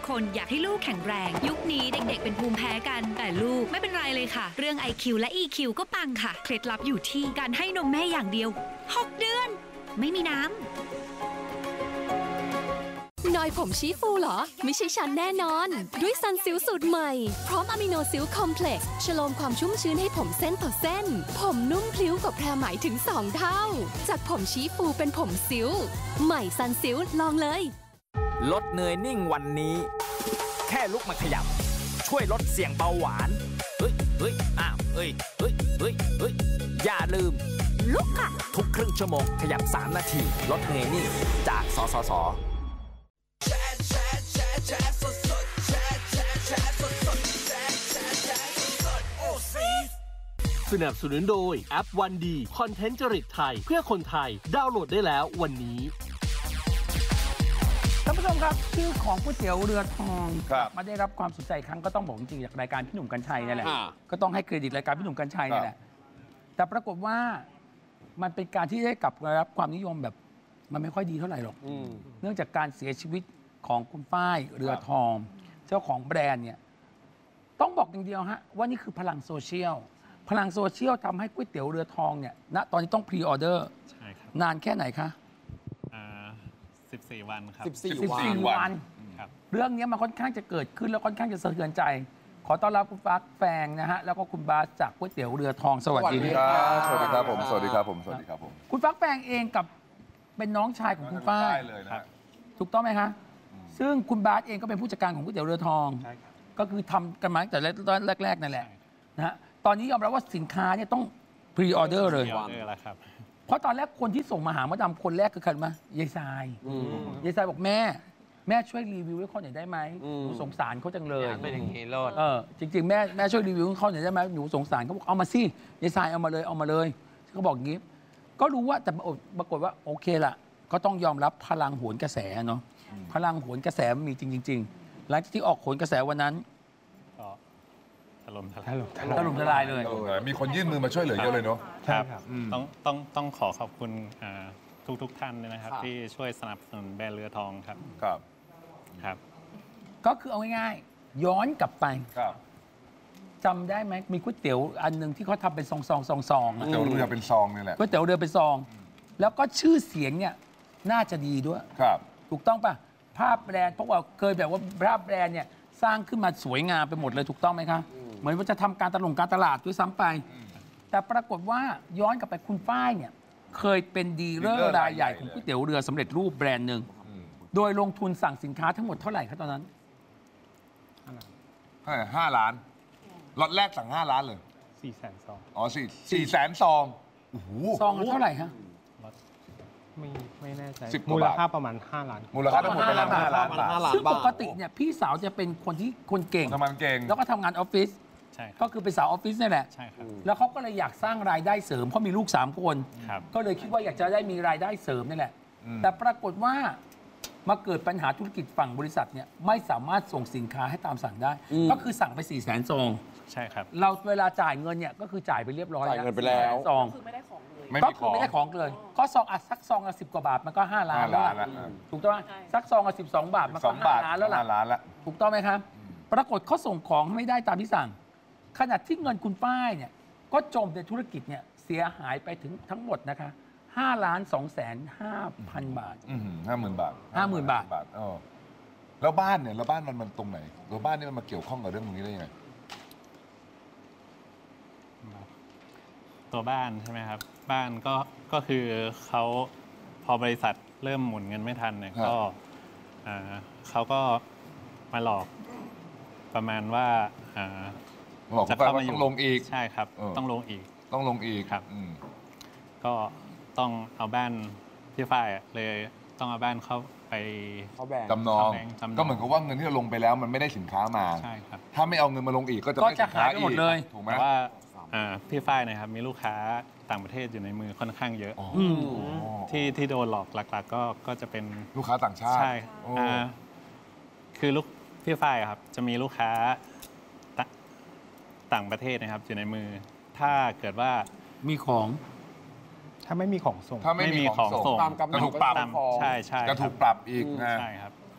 คนอยากให้ลูกแข็งแรงยุคนี้เด็กๆเป็นภูมิแพ้กันแต่ลูกไม่เป็นไรเลยค่ะเรื่อง IQ และ EQ ก็ปังค่ะเคล็ดลับอยู่ที่การให้นมแม่อย่างเดียว6 เดือนไม่มีน้ำนอยผมชี้ฟูเหรอไม่ใช่ฉันแน่นอนด้วยซันซิลสูตรใหม่พร้อมอะมิโนซิลคอมเพล็กซ์ชโลมความชุ่มชื้นให้ผมเส้นต่อเส้นผมนุ่มพลิ้วกว่าแพรไหมถึง2 เท่าจากผมชี้ฟูเป็นผมซิลใหม่ซันซิลลองเลยลดเหนื่อยนิ่งวันนี้แค่ลุกมาขยับช่วยลดเสี่ยงเบาหวานอย่าลืมลุกค่ะทุกครึ่งชั่วโมงขยับ3 นาทีลดเหนื่อยนิ่งจากสสสสนับสนุนโดยแอปวันดีคอนเทนต์จริตไทยเพื่อคนไทยดาวน์โหลดได้แล้ววันนี้ท่านผู้ชมครับชื่อของก๋วยเตี๋ยวเรือทองมาได้รับความสนใจครั้งก็ต้องบอกจริงๆจากรายการพี่หนุ่มกรรชัยนี่แหละก็ต้องให้เครดิตรายการพี่หนุ่มกรรชัยนี่แหละแต่ปรากฏว่ามันเป็นการที่ได้กลับมารับความนิยมแบบมันไม่ค่อยดีเท่าไหร่หรอกเนื่องจากการเสียชีวิตของคุณฝ้ายเรือทองเจ้าของแบรนด์เนี่ยต้องบอกอย่างเดียวฮะว่านี่คือพลังโซเชียลทำให้ก๋วยเตี๋ยวเรือทองเนี่ยณตอนนี้ต้องพรีออเดอร์ใช่ครับนานแค่ไหนคะ 14 วันครับ 14 วันครับเรื่องนี้มันค่อนข้างจะเกิดขึ้นแล้วค่อนข้างจะสะเทือนใจขอต้อนรับคุณฟักแฟงนะฮะแล้วก็คุณบาสจากก๋วยเตี๋ยวเรือทองสวัสดีครับสวัสดีครับผมสวัสดีครับผมคุณฟักแฟงเองกับเป็นน้องชายของคุณฝ้ายถูกต้องไหมคะซึ่งคุณบาสเองก็เป็นผู้จัดการของก๋วยเตี๋ยวเรือทองก็คือทำกันมาตั้งแต่แรกๆนั่นแหละนะฮะตอนนี้ยอมรับว่าสินค้าเนี่ยต้องพรีออเดอร์เลยเพราะตอนแรกคนที่ส่งมาหามดดำคนแรกคือใครมายายทรายบอกแม่ช่วยรีวิวให้เขาหน่อยได้ไหมหนูสงสารเขาจังเลยเป็นอย่างนี้โลดจริงๆแม่ช่วยรีวิวให้เขาหน่อยได้ไหมหนูสงสารเขาบอกเอามาสิยายทรายเอามาเลยเขาบอกอย่างนี้ก็รู้ว่าแต่ปรากฏว่าโอเคล่ะก็ต้องยอมรับพลังโหนกระแสเนาะพลังโหนกระแสมีจริงหลังจากที่ออกโหนกระแสวันนั้นถล่มทลายเลยมีคนยื่นมือมาช่วยเหลือเยอะเลยเนาะครับต้องขอบคุณทุกท่านนะครับที่ช่วยสนับสนุนแบรนด์เรือทองครับก็คือเอาง่ายๆย้อนกลับไปจำได้ไหมมีก๋วยเตี๋ยวอันหนึ่งที่เขาทำเป็นซองก๋วยเตี๋ยวเรือเป็นซองนี่แหละก๋วยเตี๋ยวเรือเป็นซองแล้วก็ชื่อเสียงเนี่ยน่าจะดีด้วยถูกต้องป่ะภาพแบรนด์เพราะว่าเคยแบบว่าภาพแบรนด์เนี่ยสร้างขึ้นมาสวยงามไปหมดเลยถูกต้องไหมคะเหมือนว่าจะทำการตลาดด้วยซ้ำไปแต่ปรากฏว่าย้อนกลับไปคุณฝ้ายเนี่ยเคยเป็นดีลเลอร์รายใหญ่ของก๋วยเตี๋ยวเรือสำเร็จรูปแบรนด์หนึ่งโดยลงทุนสั่งสินค้าทั้งหมดเท่าไหร่ครับตอนนั้น 5 ล้านล็อตแรกสั่ง5 ล้านเลย 400,000 ซอง 400,000 ซองซองเท่าไหร่ฮะไม่แน่ใจมูลค่าประมาณ5 ล้านมูลค่าทั้งหมดประมาณ5 ล้านบาทซึ่งปกติเนี่ยพี่สาวจะเป็นคนเก่งแล้วก็ทำงานออฟฟิศก็คือเป็นสาวออฟฟิศนี่แหละใช่ครับแล้วเขาก็เลยอยากสร้างรายได้เสริมเพราะมีลูก3 คนก็เลยคิดว่าอยากจะได้มีรายได้เสริมนี่แหละแต่ปรากฏว่ามาเกิดปัญหาธุรกิจฝั่งบริษัทเนี่ยไม่สามารถส่งสินค้าให้ตามสั่งได้ก็คือสั่งไป400,000 ซองใช่ครับเราเวลาจ่ายเงินเนี่ยก็คือจ่ายไปเรียบร้อยจ่ายเงินไปแล้วซองคือไม่ได้ของเลยก็คือไม่ได้ของเลยก็ซองสักซองละ10 กว่าบาทมันก็5 ล้านแล้วถูกต้องไหมสักซองละ12 บาทมันก็5 ล้านแล้วล่ะถูกต้องไหมครับปรากฏเขาส่งของไม่ได้ตามที่สั่งขณะที่เงินคุณฝ้ายเนี่ยก็จมในธุรกิจเนี่ยเสียหายไปถึงทั้งหมดนะคะ5,250,000 บาท 50,000 บาทแล้วบ้านเนี่ยแล้วบ้านมันตรงไหนแล้วบ้านนี่มันมาเกี่ยวข้องกับเรื่องนี้ได้ยังไงตัวบ้านใช่ไหมครับบ้านก็คือเขาพอบริษัทเริ่มหมุนเงินไม่ทันเนี่ยก็เขาก็มาหลอกประมาณว่าจะเข้ามาต้องลงอีกใช่ครับต้องลงอีกครับก็ต้องเอาบ้านพี่ฝ้ายเลยต้องเอาบ้านเขาไปจำนองก็เหมือนกับว่าเงินที่เราลงไปแล้วมันไม่ได้สินค้ามาใช่ครับถ้าไม่เอาเงินมาลงอีกก็จะไม่สินค้าอีกหมดเลยถูกไหมแต่ว่าพี่ฝ้ายนะครับมีลูกค้าต่างประเทศอยู่ในมือค่อนข้างเยอะที่โดนหลอกหลักๆก็จะเป็นลูกค้าต่างชาติใช่คือพี่ฝ้ายครับจะมีลูกค้าต่างประเทศนะครับอยู่ในมือถ้าเกิดว่ามีของถ้าไม่มีของส่งถ้าไม่มีของส่งจะถูกปรับใช่จะถูกปรับอีกใช่ครับ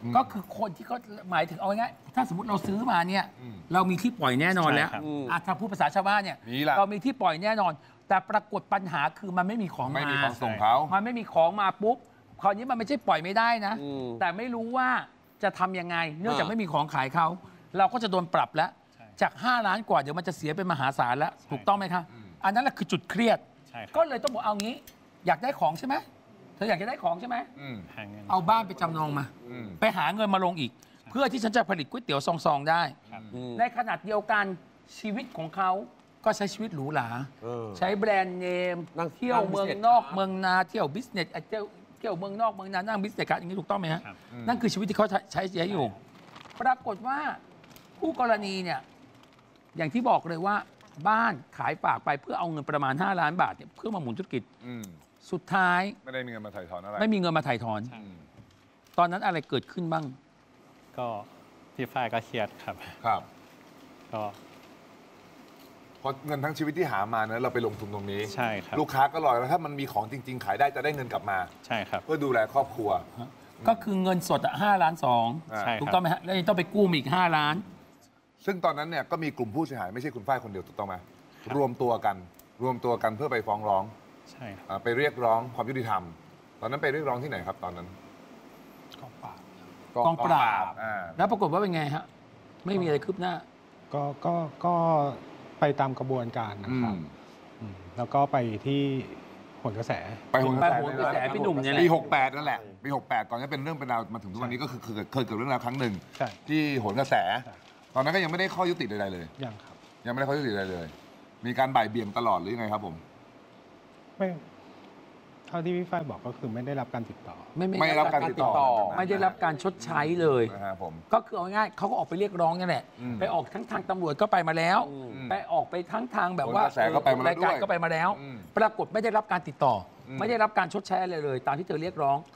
ก็คือคนที่เขาหมายถึงเอาง่ายๆถ้าสมมติเราซื้อมาเนี่ยเรามีที่ปล่อยแน่นอนแล้วใช่ครับถ้าพูดภาษาชาวบ้านเนี่ยมีล่ะเรามีที่ปล่อยแน่นอน แต่ปรากฏปัญหาคือมันไม่มีของไม่มามีของส่งเขามันไม่มีของมาปุ๊บคราวนี้มันไม่ใช่ปล่อยไม่ได้นะ แต่ไม่รู้ว่าจะทำยังไง เนื่องจากไม่มีของขายเขาเราก็จะโดนปรับแล้ว จาก 5 ล้านกว่าเดี๋ยวมันจะเสียเป็นมหาศาลแล้วถูกต้องไหมคะอันนั้นแหละคือจุดเครียดใช่ครับก็เลยต้องบอกเอางี้ อยากได้ของใช่ไหมเธออยากจะได้ของใช่ไหมหาเงินเอาบ้านไปจำนองมา ไปหาเงินมาลงอีก เพื่อที่ฉันจะผลิตก๋วยเตี๋ยวซองๆได้ครับในขนาดเดียวกันชีวิตของเขาก็ใช้ชีวิตหรูหราใช้แบรนด์เนมเที่ยวเมืองนอกเมืองนาเที่ยวบิสเนสเที่ยวเมืองนอกเมืองนานั่งบิสเนสการ์ดอย่างนี้ถูกต้องไหมฮะครับนั่นคือชีวิตที่เขาใช้อยู่ ปรากฏว่าผู้กรณีเนี่ยอย่างที่บอกเลยว่าบ้านขายฝากไปเพื่อเอาเงินประมาณ5 ล้านบาทเนี่ยเพื่อมาหมุนธุรกิจสุดท้ายไม่ได้มีเงินมาถ่ายถอนอะไรไม่มีเงินมาถ่ายถอน ตอนนั้นอะไรเกิดขึ้นบ้างก็พี่ฝ้ายก็เครียดครับครับก็เพราะเงินทั้งชีวิตที่หามาเนี่ยเราไปลงทุนตรงนี้ใช่ครับลูกค้าก็รอแล้วถ้ามันมีของจริง ๆ ขายได้จะได้เงินกลับมาใช่ครับเพื่อดูแลครอบครัวก็คือเงินสด5 ล้านใช่ครับถูกต้องไหมฮะแล้วยังต้องไปกู้มาอีก5 ล้านซึ่งตอนนั้นเนี่ยก็มีกลุ่มผู้เสียหายไม่ใช่คุณฝ้ายคนเดียวถูกต้องไหมรวมตัวกันเพื่อไปฟ้องร้องใช่ครับไปเรียกร้องความยุติธรรม ตอนนั้นไปเรียกร้องที่ไหนครับตอนนั้นกองปราบอ่าแล้วปรากฏว่าเป็นไงฮะ ไม่มีอะไรคืบหน้าก็ไปตามกระบวนการนะครับแล้วก็ไปที่โหนกระแสไปโหนกระแสไปโหนกระแสพี่หนุ่มเนี่ยแหละปี68นั่นแหละปี68ก่อนจะเป็นเรื่องเป็นราวมาถึงทุกวันนี้ก็คือเคยเกิดเรื่องราวครั้งหนึ่งใช่ที่โหนกระแส ตอนนั้นก็ยังไม่ได้ข้อยุติใดๆเลยยังครับยังไม่ได้ข้อยุติใดๆเลย มีการบ่ายเบี่ยงตลอดหรือยังไงครับผมไม่เท่าที่พี่ฝ้ายบอกก็คือไม่ได้รับการติดต่อไม่ได้รับการติดต่อไม่ได้รับการชดใช้เลยนะครับผมก็คือเอาง่ายๆเขาก็ออกไปเรียกร้องนี่แหละ ไปออกทั้งทางตำรวจก็ไปมาแล้ว ไปออกไปทั้งทางแบบว่าโหนกระแสก็ไปมาแล้วรายการด้วยก็ไปมาแล้ว ปรากฏไม่ได้รับการติดต่ออไม่ได้รับการชดใช้อะไรเลย ตามที่เธอเรียกร้อง